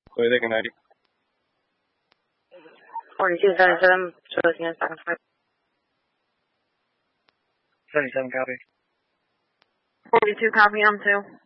Clear the Canadian. 4277, Charlie Unit 75. 77 copy. 42 copy, I'm 2.